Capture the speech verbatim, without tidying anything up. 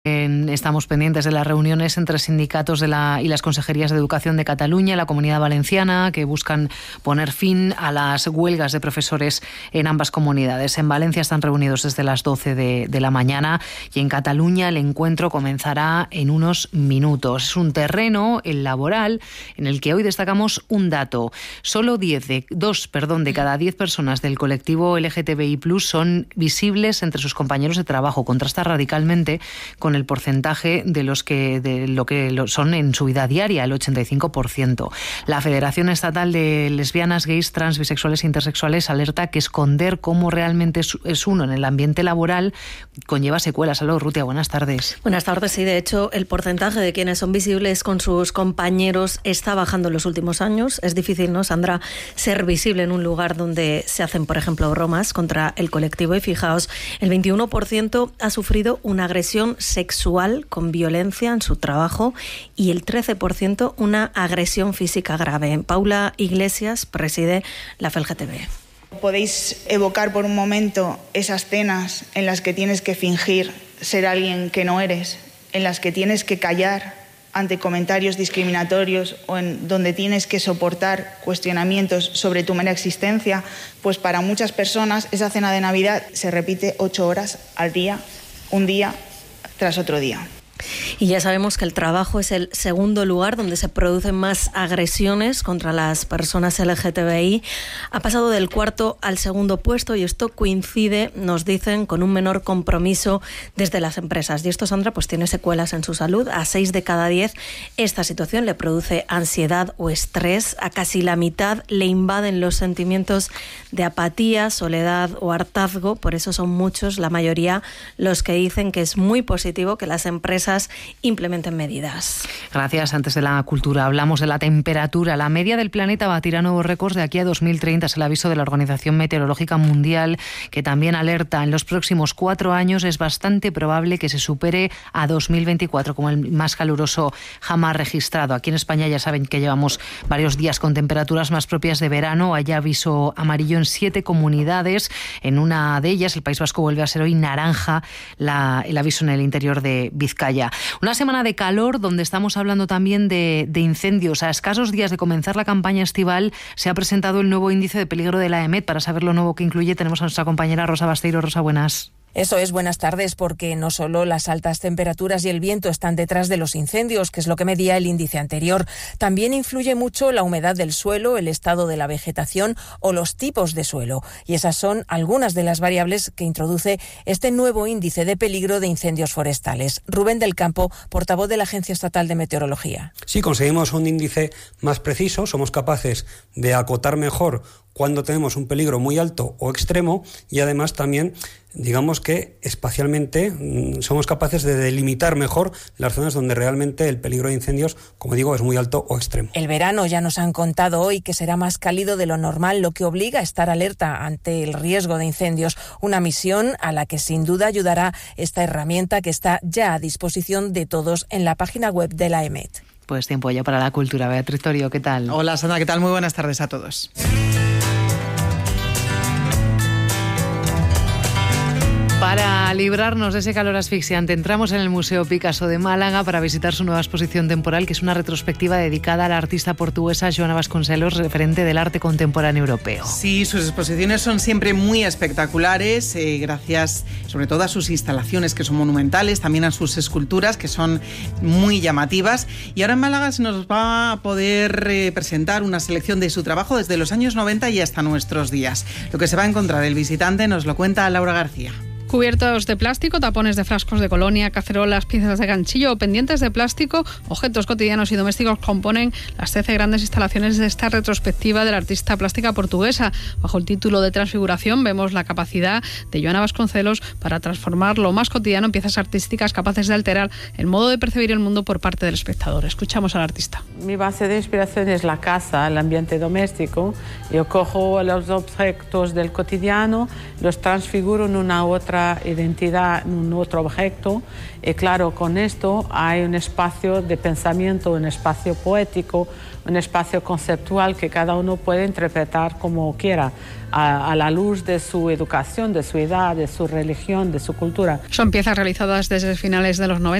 Estamos pendientes de las reuniones entre sindicatos de la, y las consejerías de Educación de Cataluña y la Comunidad Valenciana, que buscan poner fin a las huelgas de profesores en ambas comunidades. En Valencia están reunidos desde las doce de, de la mañana y en Cataluña el encuentro comenzará en unos minutos. Es un terreno, el laboral, en el que hoy destacamos un dato. Solo diez de, dos, perdón, de cada diez personas del colectivo L G T B I plus son visibles entre sus compañeros de trabajo. Contrasta radicalmente con el porcentaje de los que de lo que son en su vida diaria, el ochenta y cinco por ciento. La Federación Estatal de Lesbianas, Gays, Trans, Bisexuales e Intersexuales alerta que esconder cómo realmente es uno en el ambiente laboral conlleva secuelas. Saludos, Rutia, buenas tardes. Buenas tardes, sí, de hecho el porcentaje de quienes son visibles con sus compañeros está bajando en los últimos años. Es difícil, ¿no, Sandra?, ser visible en un lugar donde se hacen, por ejemplo, bromas contra el colectivo. Y fijaos, el veintiuno por ciento ha sufrido una agresión sexual sexual con violencia en su trabajo y el trece por ciento una agresión física grave. Paula Iglesias preside la F E L G T B. ¿Podéis evocar por un momento esas cenas en las que tienes que fingir ser alguien que no eres, en las que tienes que callar ante comentarios discriminatorios o en donde tienes que soportar cuestionamientos sobre tu mera existencia? Pues para muchas personas esa cena de Navidad se repite ocho horas al día, un día tras otro día. Y ya sabemos que el trabajo es el segundo lugar donde se producen más agresiones contra las personas L G T B I. Ha pasado del cuarto al segundo puesto y esto coincide, nos dicen, con un menor compromiso desde las empresas. Y esto, Sandra, pues tiene secuelas en su salud. A seis de cada diez esta situación le produce ansiedad o estrés. A casi la mitad le invaden los sentimientos de apatía, soledad o hartazgo. Por eso son muchos, la mayoría, los que dicen que es muy positivo que las empresas implementen medidas. Gracias. Antes de la cultura hablamos de la temperatura. La media del planeta batirá nuevos récords de aquí a dos mil treinta. Es el aviso de la Organización Meteorológica Mundial, que también alerta en los próximos cuatro años es bastante probable que se supere a dos mil veinticuatro como el más caluroso jamás registrado. Aquí en España ya saben que llevamos varios días con temperaturas más propias de verano. Hay aviso amarillo en siete comunidades. En una de ellas, el País Vasco, vuelve a ser hoy naranja la, el aviso en el interior de Vizcaya. Una semana de calor donde estamos hablando también de, de incendios. A escasos días de comenzar la campaña estival se ha presentado el nuevo índice de peligro de la E M E T. Para saber lo nuevo que incluye tenemos a nuestra compañera Rosa Basteiro. Rosa, buenas. Eso es, buenas tardes, porque no solo las altas temperaturas y el viento están detrás de los incendios, que es lo que medía el índice anterior. También influye mucho la humedad del suelo, el estado de la vegetación o los tipos de suelo. Y esas son algunas de las variables que introduce este nuevo índice de peligro de incendios forestales. Rubén del Campo, portavoz de la Agencia Estatal de Meteorología. Sí, conseguimos un índice más preciso, somos capaces de acotar mejor cuando tenemos un peligro muy alto o extremo y además también, digamos que espacialmente somos capaces de delimitar mejor las zonas donde realmente el peligro de incendios, como digo, es muy alto o extremo. El verano ya nos han contado hoy que será más cálido de lo normal, lo que obliga a estar alerta ante el riesgo de incendios. Una misión a la que sin duda ayudará esta herramienta que está ya a disposición de todos en la página web de la E M E T. Pues tiempo ya para la cultura. Beatriz Torio, ¿qué tal? Hola, Sandra, ¿qué tal? Muy buenas tardes a todos. Para librarnos de ese calor asfixiante, entramos en el Museo Picasso de Málaga para visitar su nueva exposición temporal, que es una retrospectiva dedicada a la artista portuguesa Joana Vasconcelos, referente del arte contemporáneo europeo. Sí, sus exposiciones son siempre muy espectaculares, eh, gracias sobre todo a sus instalaciones, que son monumentales, también a sus esculturas, que son muy llamativas. Y ahora en Málaga se nos va a poder eh, presentar una selección de su trabajo desde los años noventa y hasta nuestros días. Lo que se va a encontrar el visitante nos lo cuenta Laura García. Cubiertos de plástico, tapones de frascos de colonia, cacerolas, piezas de ganchillo o pendientes de plástico, objetos cotidianos y domésticos componen las trece grandes instalaciones de esta retrospectiva de la artista plástica portuguesa. Bajo el título de Transfiguración vemos la capacidad de Joana Vasconcelos para transformar lo más cotidiano en piezas artísticas capaces de alterar el modo de percibir el mundo por parte del espectador. Escuchamos al artista. Mi base de inspiración es la casa, el ambiente doméstico. Yo cojo los objetos del cotidiano, los transfiguro en una otra otra identidad en un otro objeto. Y claro, con esto hay un espacio de pensamiento, un espacio poético, un espacio conceptual que cada uno puede interpretar como quiera, a, a la luz de su educación, de su edad, de su religión, de su cultura. Son piezas realizadas desde finales de los noventa.